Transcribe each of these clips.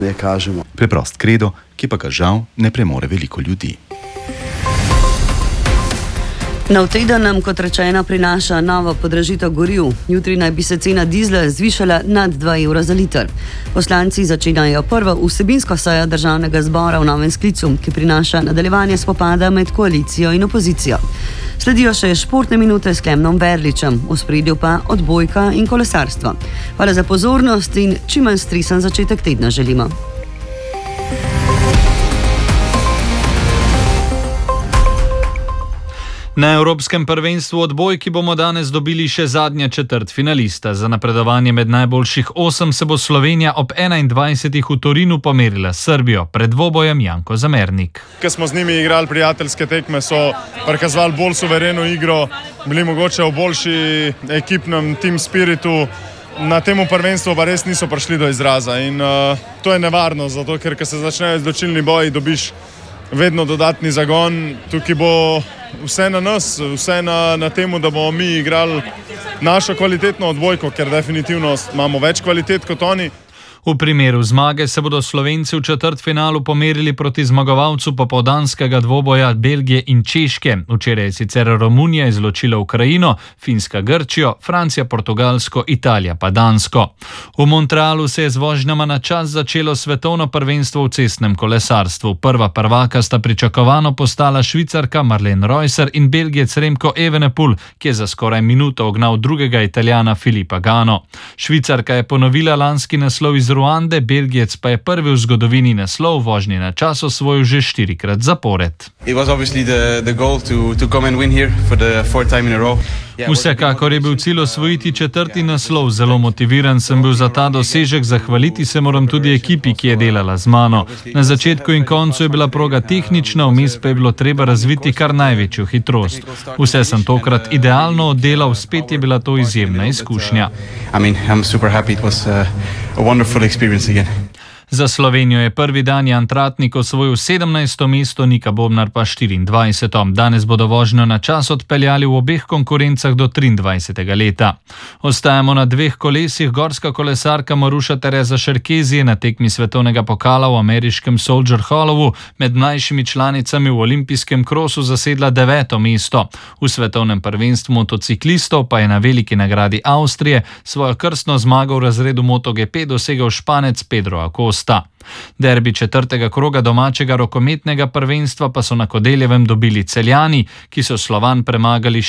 Preprost kredo, ki pa ga žal ne premore veliko ljudi. Nov teden nam, kot rečeno, prinaša novo podražitev goriv. Jutri naj bi se cena dizla zvišala nad 2 evra za liter. Poslanci začenjajo prvo vsebinsko sejo Državnega zbora v novem sklicu, ki prinaša nadaljevanje spopada med koalicijo in opozicijo. Sledijo še športne minute s Klemnom Berličem, v ospredju pa odbojka in kolesarstvo. Hvala za pozornost in čim manj stresen začetek tedna želimo. Na Evropskem prvenstvu odbojki bomo danes dobili še zadnja četrtfinalista. Za napredovanje med najboljših 8 se bo Slovenija ob 21. v Torinu pomerila s Srbijo, pred dvobojem Janko Zamernik. Ko smo z njimi igrali prijateljske tekme, so prikazovali bolj suvereno igro, bili mogoče v boljši ekipnem team spiritu. Na temu prvenstvu pa res niso prišli do izraza in to je nevarno, zato ker ko se začnejo izločilni boji, dobiš vedno dodatni zagon. Tukaj bo vse na nas, vse na temu, da bomo mi igrali našo kvalitetno odbojko, ker definitivno imamo več kvalitet kot oni. V primeru zmage se bodo Slovenci v četrtfinalu pomerili proti zmagovalcu popoldanskega dvoboja Belgije in Češke. Včeraj je sicer Romunija izločila Ukrajino, Finska Grčijo, Francija Portugalsko, Italija pa Dansko. V Montrealu se je z vožnjama na čas začelo svetovno prvenstvo v cestnem kolesarstvu. Prva prvaka sta pričakovano postala Švicarka Marlene Reusser in Belgijec Remco Evenepoel, ki je za skoraj minuto ognal drugega Italijana Filippa Gano. Švicarka je ponovila lanski naslov iz Ruande, Belgijec pa je prvi v zgodovini naslov vožnje na čas osvojil že 4-krat zapored. Vsekakor je bil cilj osvojiti 4. naslov. Zelo motiviran sem bil za ta dosežek, zahvaliti se moram tudi ekipi, ki je delala z mano. Na začetku in koncu je bila proga tehnična, vmes pa je bilo treba razviti kar največjo hitrost. Vse sem tokrat idealno oddelal, spet je bila to izjemna izkušnja. Za Slovenijo je prvi dan Jan Tratnik osvojil 17. mesto, Nika Bobnar pa 24. Danes bodo vožnjo na čas odpeljali v obeh konkurencah do 23. leta. Ostajamo na 2 kolesih. Gorska kolesarka Maruša Tereza Šerkezi je na tekmi svetovnega pokala v ameriškem Soldier Hallovu med mlajšimi članicami v olimpijskem krosu zasedla 9. mesto. V svetovnem prvenstvu motociklistov pa je na veliki nagradi Avstrije svojo krstno zmago v razredu MotoGP dosegel Španec Pedro Acosta. Derbi 4. kroga domačega rokometnega prvenstva pa so na Kodeljevem dobili Celjani, ki so Slovan premagali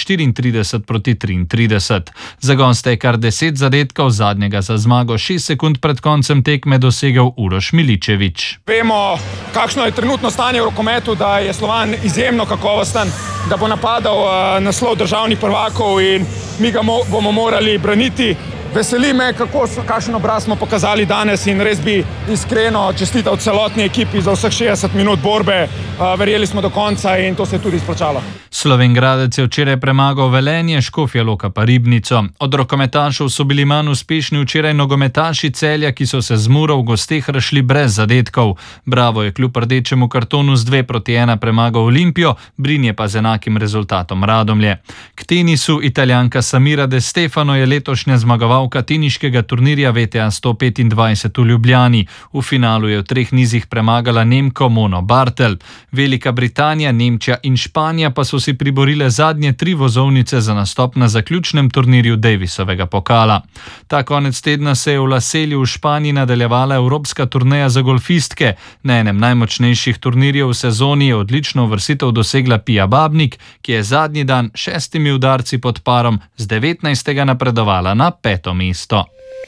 34-33. Za goste je kar 10 zadetkov, zadnjega za zmago 6 sekund pred koncem tekme dosegel Uroš Miličević. Vemo, kakšno je trenutno stanje v rokometu, da je Slovan izjemno kakovosten, da bo napadal naslov državnih prvakov in mi ga bomo morali braniti. Veseli me, kakšen obraz smo pokazali danes in res bi iskreno čestital celotni ekipi za vseh 60 minut borbe. Verjeli smo do konca in to se je tudi izplačalo. Slovengradec je včeraj premagal Velenje, Škofja Loka pa Ribnico. Od rokometašev so bili manj uspešni včeraj nogometaši Celja, ki so se z Muro v gosteh razšli brez zadetkov. Bravo je kljub rdečemu kartonu z 2-1 premagal Olimpijo, Brinje pa z enakim rezultatom Radomlje. K tenisu Italijanka Samira De Stefano je letošnja zmagovalka teniškega turnirja VTA 125 v Ljubljani. V finalu je v 3 nizih premagala Nemko Mono Bartel. Velika Britanija, Nemčija in Španija pa so si priborile zadnje 3 vozovnice za nastop na zaključnem turnirju Davisovega pokala. Ta konec tedna se je v La Selli v Španiji nadaljevala evropska turneja za golfistke. Na enem najmočnejših turnirjev v sezoni je odlično uvrstitev dosegla Pia Babnik, ki je zadnji dan 6 udarci pod parom z 19. napredovala na 5. mesto.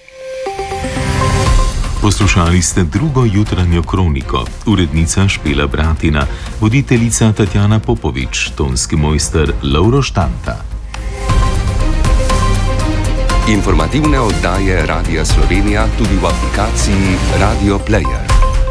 Poslušali ste drugo jutranjo kroniko. Urednica Špela Bratina, voditeljica Tatjana Popovič, tonski mojster Lovro Štanta. Informativne oddaje Radia Slovenija tudi v aplikaciji Radio Player.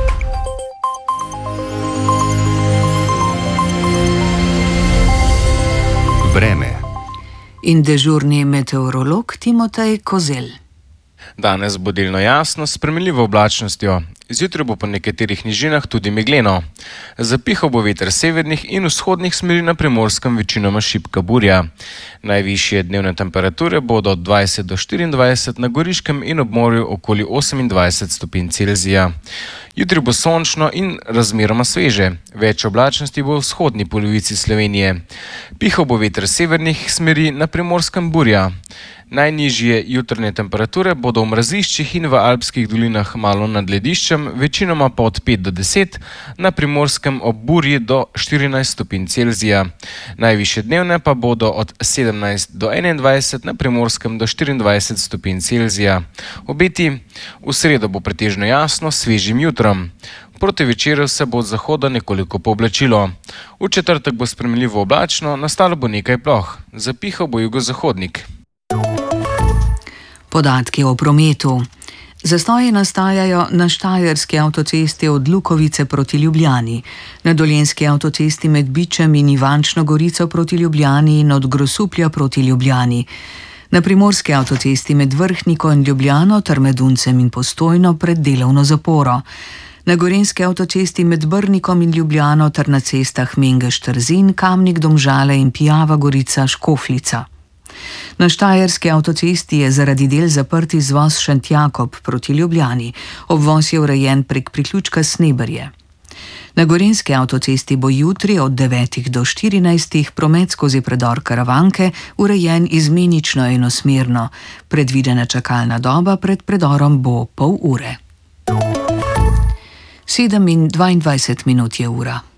Vreme. In dežurni meteorolog Timotej Kozel. Danes bo delno jasno s spremenljivo oblačnostjo. Zjutraj bo po nekaterih nižinah tudi megleno. Zapihal bo veter severnih in vzhodnih smeri, na Primorskem večinoma šibka burja. Najvišje dnevne temperature bodo od 20 do 24, na Goriškem in ob morju okoli 28 stopinj Celzija. Jutri bo sončno in razmeroma sveže. Več oblačnosti bo v vzhodni polovici Slovenije. Pihal bo veter severnih smeri, na Primorskem burja. Najnižje jutranje temperature bodo v mraziščih in v alpskih dolinah malo nad lediščem, večinoma pa od 5 do 10, na Primorskem ob burji do 14 stopinj Celzija. Najvišje dnevne pa bodo od 17 do 21, na Primorskem do 24 stopinj Celzija. Obeti: v sredo bo pretežno jasno s svežim jutrom. Proti večeru se bo od zahoda nekoliko pooblačilo. V četrtek bo spremenljivo oblačno, nastalo bo nekaj ploh. Zapihal bo jugozahodnik. Podatki o prometu. Zastoji nastajajo na štajerski avtocesti od Lukovice proti Ljubljani, na dolenjski avtocesti med Bičem in Ivančno Gorico proti Ljubljani in od Grosuplja proti Ljubljani, na primorski avtocesti med Vrhniko in Ljubljano ter med Uncem in Postojno pred delovno zaporo, na gorenjski avtocesti med Brnikom in Ljubljano ter na cestah Mengeš-Trzin, Kamnik, Domžale in Pijava Gorica Škofljica. Na štajerski avtocesti je zaradi del zaprt izvoz Šentjakob proti Ljubljani, obvoz je urejen prek priključka Sneberje. Na gorenjski avtocesti bo jutri od 9 do 14 promet skozi predor Karavanke urejen izmenično enosmerno. Predvidena čakalna doba pred predorom bo pol ure. 7:22 je ura.